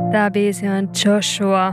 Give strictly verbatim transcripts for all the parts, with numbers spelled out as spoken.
Tää biisi on Joshua,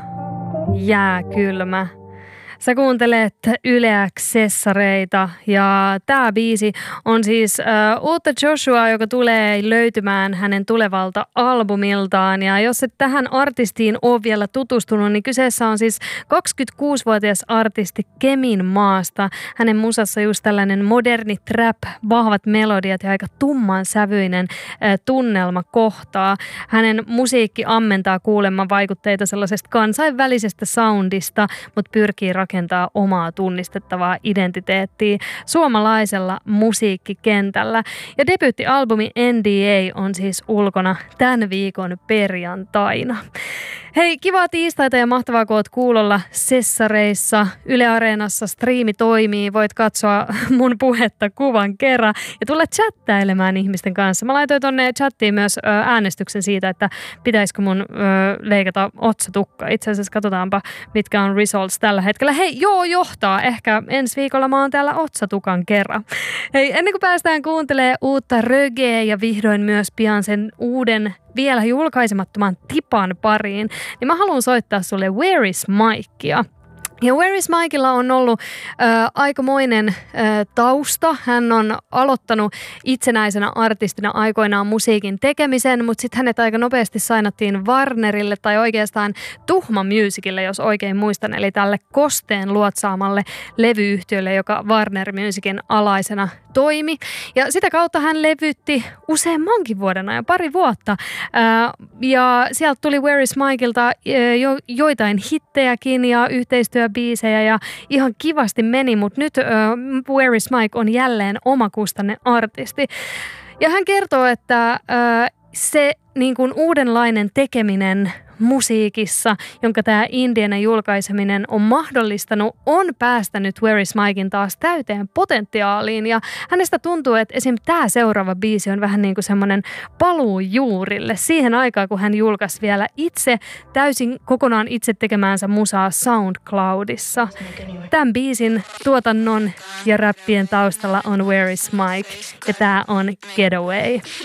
Jääkylmä. Sä kuuntelet Yle X-sessareita ja tää biisi on siis äh, uutta Joshua, joka tulee löytymään hänen tulevalta albumiltaan. Ja jos et tähän artistiin ole vielä tutustunut, niin kyseessä on siis kaksikymmentäkuusivuotias artisti Kemin maasta. Hänen musassa just tällainen moderni trap, vahvat melodiat ja aika tumman sävyinen äh, tunnelma kohtaa. Hänen musiikki ammentaa kuulemma vaikutteita sellaisesta kansainvälisestä soundista, mutta pyrkii rakentamaan rakentaa omaa tunnistettavaa identiteettiä suomalaisella musiikkikentällä. Ja debyyttialbumi N D A on siis ulkona tämän viikon perjantaina. Hei, kivaa tiistaita ja mahtavaa, kun oot kuulolla sessareissa. Yle Areenassa striimi toimii. Voit katsoa mun puhetta kuvan kerran ja tulla chattailemaan ihmisten kanssa. Mä laitoin tonne chattiin myös ö, äänestyksen siitä, että pitäisikö mun ö, leikata otsatukka. Itse asiassa katsotaanpa, mitkä on results tällä hetkellä. Hei, joo, johtaa. Ehkä ensi viikolla mä oon täällä otsatukan kerran. Hei, ennen kuin päästään kuuntelemaan uutta rögeä ja vihdoin myös pian sen uuden vielä julkaisemattoman tipan pariin, niin mä haluan soittaa sulle Where is Mikea. Ja Where is Mikella on ollut äh, aikamoinen äh, tausta. Hän on aloittanut itsenäisenä artistina aikoinaan musiikin tekemisen, mutta sitten hänet aika nopeasti sainattiin Warnerille tai oikeastaan Tuhma Musicille, jos oikein muistan, eli tälle Kosteen luotsaamalle levyyhtiölle, joka Warner Musicin alaisena toimi. Ja sitä kautta hän levytti useammankin vuoden ajan, pari vuotta. Äh, ja sieltä tuli Where is Mikelta äh, jo, joitain hittejäkin ja yhteistyö biisejä ja ihan kivasti meni, mutta nyt uh, Where is Mike on jälleen omakustanne artisti. Ja hän kertoo, että uh, se niin kuin uudenlainen tekeminen musiikissa, jonka tämä indienen julkaiseminen on mahdollistanut, on päästänyt Where is Mikein taas täyteen potentiaaliin. Ja hänestä tuntuu, että esim. Tämä seuraava biisi on vähän niin kuin semmoinen paluu juurille siihen aikaan, kun hän julkaisi vielä itse täysin kokonaan itse tekemäänsä musaa SoundCloudissa. Tämän biisin tuotannon ja räppien taustalla on Where is Mike ja tämä on Getaway.